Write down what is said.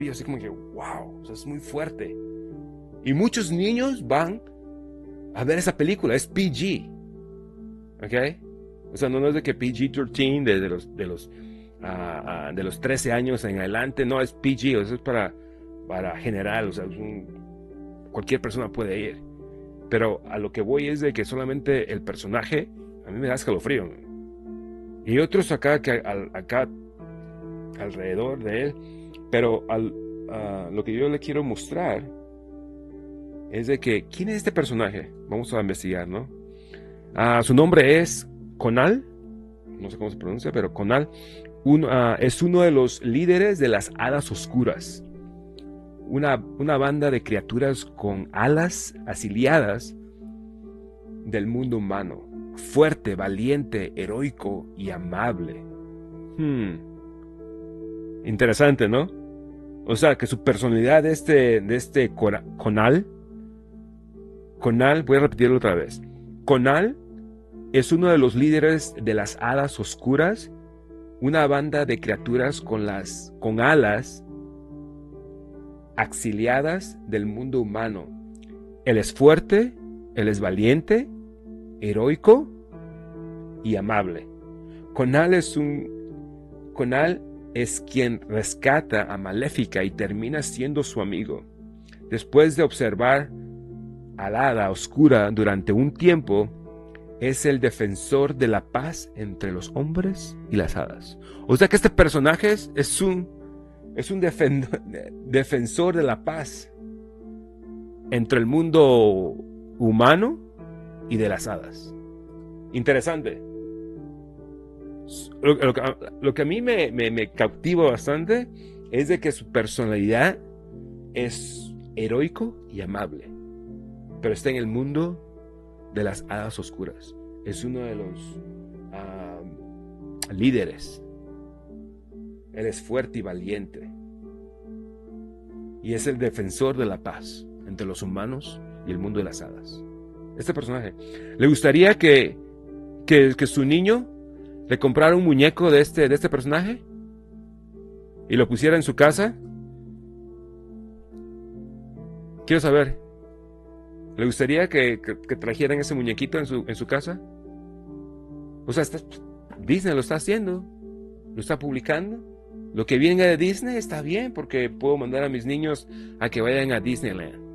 yo así como que, wow, o sea, es muy fuerte. Y muchos niños van a ver esa película, es PG, ¿ok? O sea, no es de que PG-13, de los 13 años en adelante, no, es PG, o sea, es para general, o sea, cualquier persona puede ir. Pero a lo que voy es de que solamente el personaje, a mí me da escalofrío. Y otros acá alrededor de él, pero lo que yo le quiero mostrar es de que, ¿quién es este personaje? Vamos a investigar, ¿no? Su nombre es Conal, no sé cómo se pronuncia, pero Conal es uno de los líderes de las Hadas Oscuras, una banda de criaturas con alas asiliadas del mundo humano, fuerte, valiente, heroico y amable. Interesante, ¿no? O sea, que su personalidad de este Conal, voy a repetirlo otra vez. Conal es uno de los líderes de las Hadas Oscuras, una banda de criaturas con alas exiliadas del mundo humano. Él es fuerte, él es valiente, heroico y amable. Conal es quien rescata a Maléfica y termina siendo su amigo. Después de observar al hada oscura durante un tiempo, es el defensor de la paz entre los hombres y las hadas. O sea que este personaje es un defensor de la paz entre el mundo humano y de las hadas. Interesante. Lo que a mí me cautiva bastante es de que su personalidad es heroico y amable, pero está en el mundo de las hadas oscuras. Es uno de los líderes. Él es fuerte y valiente. Y es el defensor de la paz entre los humanos y el mundo de las hadas. Este personaje. ¿Le gustaría que su niño le comprara un muñeco de este personaje y lo pusiera en su casa? Quiero saber. ¿Le gustaría que trajeran ese muñequito en su casa? O sea, Disney lo está haciendo. Lo está publicando. Lo que venga de Disney está bien porque puedo mandar a mis niños a que vayan a Disneyland.